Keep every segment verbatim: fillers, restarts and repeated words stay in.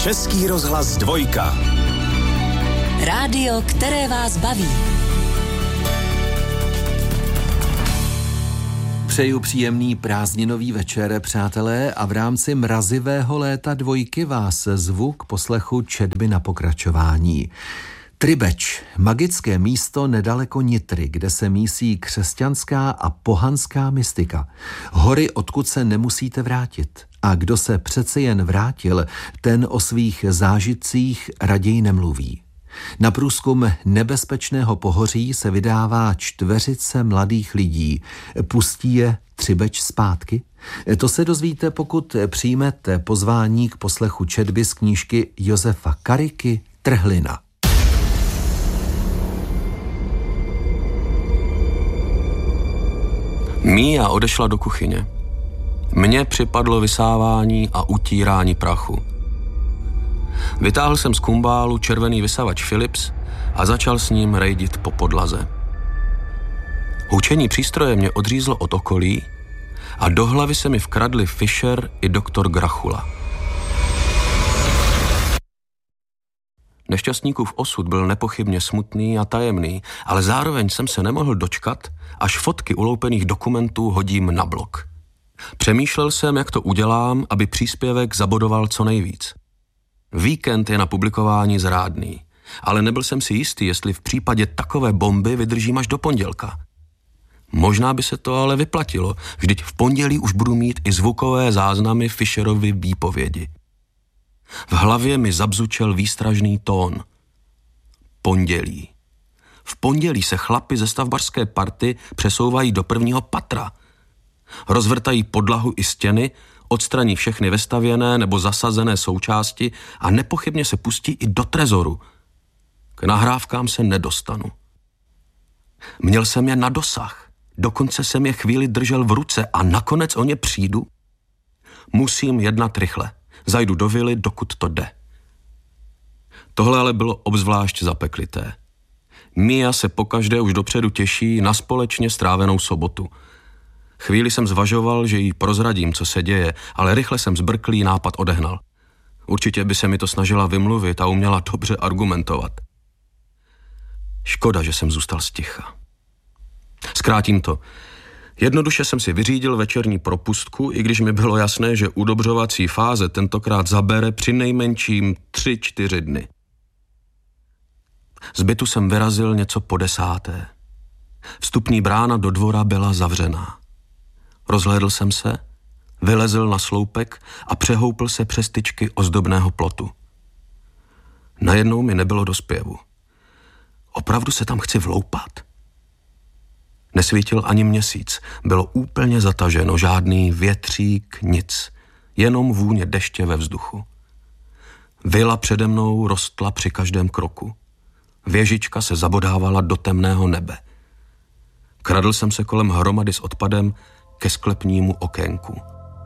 Český rozhlas dvojka. Rádio, které vás baví. Přeju příjemný prázdninový večer, přátelé, a v rámci mrazivého léta dvojky vás zvu k poslechu četby na pokračování. Tribeč, magické místo nedaleko Nitry, kde se mísí křesťanská a pohanská mystika. Hory, odkud se nemusíte vrátit. A kdo se přece jen vrátil, ten o svých zážitcích raději nemluví. Na průzkum nebezpečného pohoří se vydává čtveřice mladých lidí. Pustí je Tribeč zpátky? To se dozvíte, pokud přijmete pozvání k poslechu četby z knížky Josefa Kariky Trhlina. Mia odešla do kuchyně. Mně připadlo vysávání a utírání prachu. Vytáhl jsem z kumbálu červený vysavač Philips a začal s ním rejdit po podlaze. Hučení přístroje mě odřízlo od okolí a do hlavy se mi vkradli Fischer i doktor Grachula. Nešťastníkův osud byl nepochybně smutný a tajemný, ale zároveň jsem se nemohl dočkat, až fotky uloupených dokumentů hodím na blog. Přemýšlel jsem, jak to udělám, aby příspěvek zabodoval co nejvíc. Víkend je na publikování zrádný, ale nebyl jsem si jistý, jestli v případě takové bomby vydržím až do pondělka. Možná by se to ale vyplatilo, vždyť v pondělí už budu mít i zvukové záznamy Fischerovy výpovědi. V hlavě mi zabzučel výstražný tón. Pondělí. V pondělí se chlapi ze stavbařské party přesouvají do prvního patra. Rozvrtají podlahu i stěny, odstraní všechny vestavěné nebo zasazené součásti a nepochybně se pustí i do trezoru. K nahrávkám se nedostanu. Měl jsem je na dosah, dokonce jsem je chvíli držel v ruce a nakonec o ně přijdu. Musím jednat rychle, zajdu do vily, dokud to jde. Tohle ale bylo obzvlášť zapeklité. Mia se pokaždé už dopředu těší na společně strávenou sobotu. Chvíli jsem zvažoval, že jí prozradím, co se děje, ale rychle jsem zbrklý nápad odehnal. Určitě by se mi to snažila vymluvit a uměla dobře argumentovat. Škoda, že jsem zůstal sticha. Zkrátím to. Jednoduše jsem si vyřídil večerní propustku, i když mi bylo jasné, že udobřovací fáze tentokrát zabere přinejmenším tři, čtyři dny. Z bytu jsem vyrazil něco po desáté. Vstupní brána do dvora byla zavřená. Rozhlédl jsem se, vylezl na sloupek a přehoupl se přes tyčky ozdobného plotu. Najednou mi nebylo do zpěvu. Opravdu se tam chci vloupat? Nesvítil ani měsíc, bylo úplně zataženo, žádný větřík, nic, jenom vůně deště ve vzduchu. Vila přede mnou rostla při každém kroku. Věžička se zabodávala do temného nebe. Kradl jsem se kolem hromady s odpadem ke sklepnímu okénku.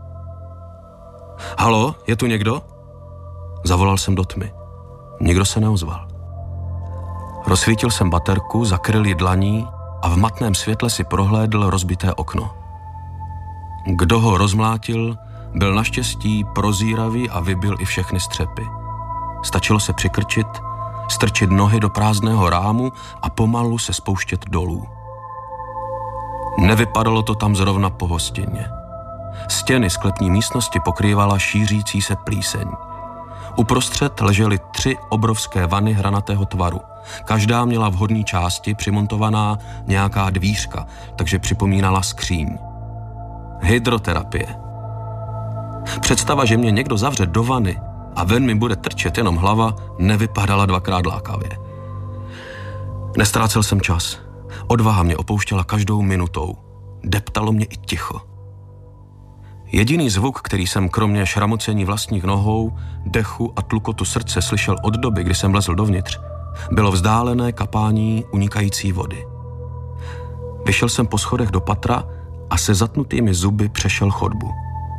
Halo, je tu někdo? Zavolal jsem do tmy. Nikdo se neozval. Rozsvítil jsem baterku, zakryl ji dlaní a v matném světle si prohlédl rozbité okno. Kdo ho rozmlátil, byl naštěstí prozíravý a vybil i všechny střepy. Stačilo se přikrčit, strčit nohy do prázdného rámu a pomalu se spouštět dolů. Nevypadalo to tam zrovna po hostině. Stěny sklepní místnosti pokrývala šířící se plíseň. Uprostřed ležely tři obrovské vany hranatého tvaru. Každá měla v horní části přimontovaná nějaká dvířka, takže připomínala skříň. Hydroterapie. Představa, že mě někdo zavře do vany a ven mi bude trčet jenom hlava, nevypadala dvakrát lákavě. Nestrácel jsem čas. Odvaha mě opouštěla každou minutou. Deptalo mě i ticho. Jediný zvuk, který jsem kromě šramocení vlastních nohou, dechu a tlukotu srdce slyšel od doby, kdy jsem vlezl dovnitř, bylo vzdálené kapání unikající vody. Vyšel jsem po schodech do patra a se zatnutými zuby přešel chodbu.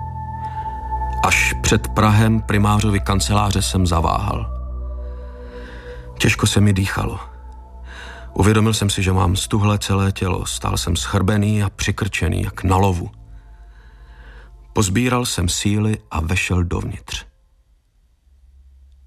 Až před prahem primářovy kanceláře jsem zaváhal. Těžko se mi dýchalo. Uvědomil jsem si, že mám stuhlé celé tělo, stál jsem schrbený a přikrčený, jak na lovu. Pozbíral jsem síly a vešel dovnitř.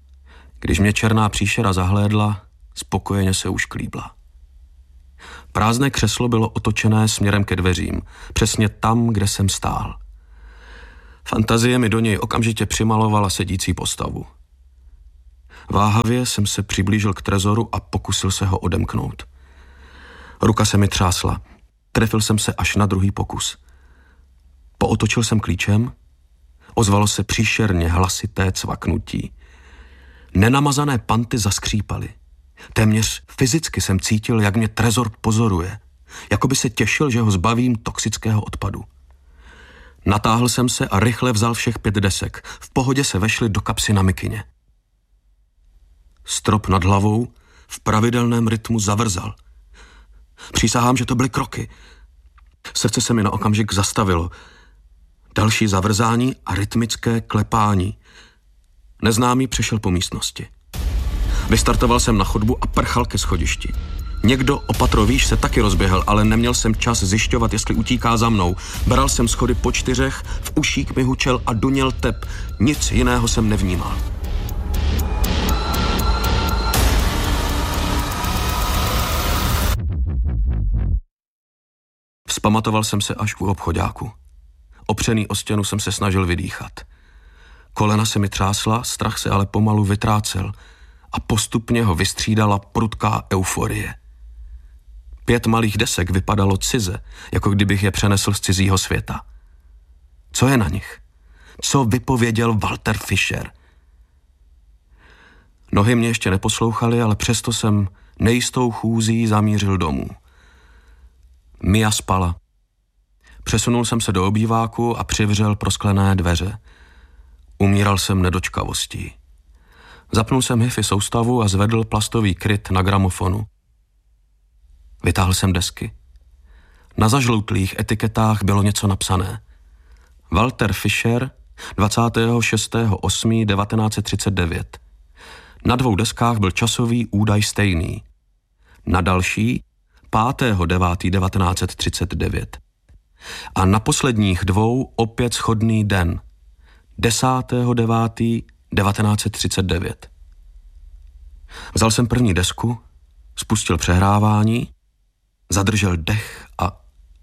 Když mě černá příšera zahlédla, spokojeně se ušklíbla. Prázdné křeslo bylo otočené směrem ke dveřím, přesně tam, kde jsem stál. Fantazie mi do něj okamžitě přimalovala sedící postavu. Váhavě jsem se přiblížil k trezoru a pokusil se ho odemknout. Ruka se mi třásla. Trefil jsem se až na druhý pokus. Pootočil jsem klíčem, ozvalo se příšerně hlasité cvaknutí. Nenamazané panty zaskřípaly. Téměř fyzicky jsem cítil, jak mě trezor pozoruje, jako by se těšil, že ho zbavím toxického odpadu. Natáhl jsem se a rychle vzal všech pět desek. V pohodě se vešly do kapsy na mikině. Strop nad hlavou v pravidelném rytmu zavrzal. Přísahám, že to byly kroky. Srdce se mi na okamžik zastavilo. Další zavrzání a rytmické klepání. Neznámý přešel po místnosti. Vystartoval jsem na chodbu a prchal ke schodišti. Někdo opatrovíš se taky rozběhl, ale neměl jsem čas zjišťovat, jestli utíká za mnou. Bral jsem schody po čtyřech, v ušík mi hučel a duněl tep. Nic jiného jsem nevnímal. Vzpamatoval jsem se až u obchoďáku. Opřený o stěnu jsem se snažil vydýchat. Kolena se mi třásla, strach se ale pomalu vytrácel a postupně ho vystřídala prudká euforie. Pět malých desek vypadalo cize, jako kdybych je přenesl z cizího světa. Co je na nich? Co vypověděl Walter Fischer? Nohy mě ještě neposlouchaly, ale přesto jsem nejistou chůzí zamířil domů. Mia spala. Přesunul jsem se do obýváku a přivřel prosklené dveře. Umíral jsem nedočkavostí. Zapnul jsem hi-fi soustavu a zvedl plastový kryt na gramofonu. Vytáhl jsem desky. Na zažloutlých etiketách bylo něco napsané. Walter Fischer, dvacátého šestého osmého devatenáct set třicet devět. Na dvou deskách byl časový údaj stejný. Na další pátého devátého devatenáct set třicet devět. A na posledních dvou opět shodný den. desátého devátého devatenáct set třicet devět. Vzal jsem první desku, spustil přehrávání, zadržel dech a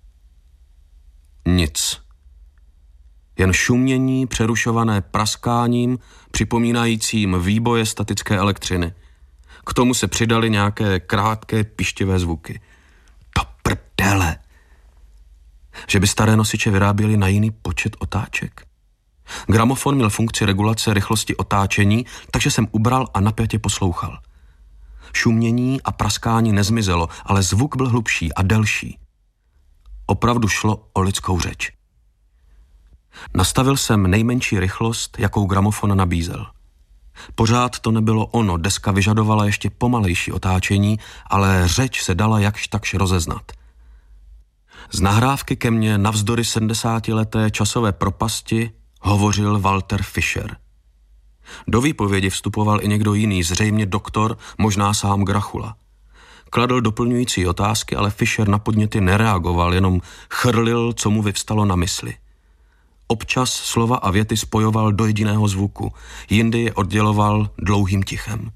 nic. Jen šumění přerušované praskáním, připomínajícím výboje statické elektřiny. K tomu se přidaly nějaké krátké pištivé zvuky. To prdele! Že by staré nosiče vyráběly na jiný počet otáček? Gramofon měl funkci regulace rychlosti otáčení, takže jsem ubral a napjatě poslouchal. Šumění a praskání nezmizelo, ale zvuk byl hlubší a delší. Opravdu šlo o lidskou řeč. Nastavil jsem nejmenší rychlost, jakou gramofon nabízel. Pořád to nebylo ono, deska vyžadovala ještě pomalejší otáčení, ale řeč se dala jakž takž rozeznat. Z nahrávky ke mně navzdory sedmdesátileté časové propasti hovořil Walter Fischer. Do výpovědi vstupoval i někdo jiný, zřejmě doktor, možná sám Grachula. Kladl doplňující otázky, ale Fischer na podněty nereagoval, jenom chrlil, co mu vyvstalo na mysli. Občas slova a věty spojoval do jediného zvuku, jindy je odděloval dlouhým tichem.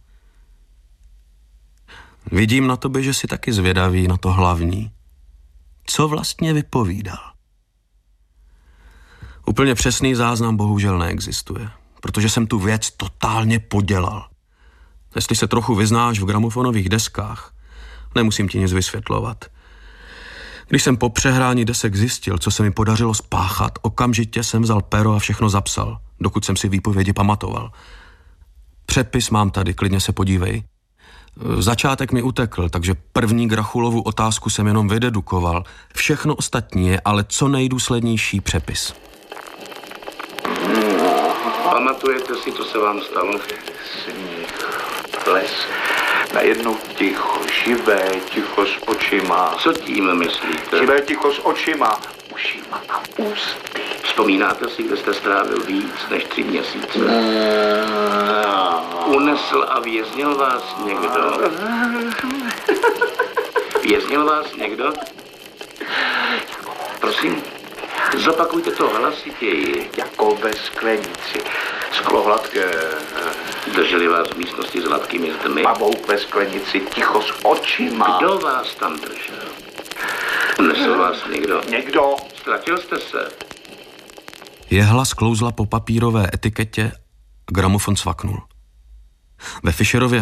Vidím na tobě, že jsi taky zvědavý na to hlavní. Co vlastně vypovídal? Úplně přesný záznam bohužel neexistuje, protože jsem tu věc totálně podělal. Jestli se trochu vyznáš v gramofonových deskách, nemusím ti nic vysvětlovat. Když jsem po přehrání desek zjistil, co se mi podařilo spáchat, okamžitě jsem vzal pero a všechno zapsal, dokud jsem si výpovědi pamatoval. Přepis mám tady, klidně se podívej. Začátek mi utekl, takže první Grachulovu otázku jsem jenom vydedukoval. Všechno ostatní je ale co nejdůslednější přepis. Pamatujete si, co se vám stalo? Sníh, les, najednou ticho, živé ticho s očima. Co tím myslíte? Živé ticho s očima, ušima a ústy. Vzpomínáte si, kde jste strávil víc než tři měsíce? Unesl a věznil vás někdo? Věznil vás někdo? Prosím, zopakujte to hlasitěji. Jako ve sklenici. S Sklo hladké. Drželi vás v místnosti s hladkými zdmi? Pavouk ve sklenici, ticho s očima. Kdo vás tam držel? Nesl vás někdo? Někdo. Ztratil jste se? Jehla sklouzla po papírové etiketě a gramofon svaknul. Ve Fischerově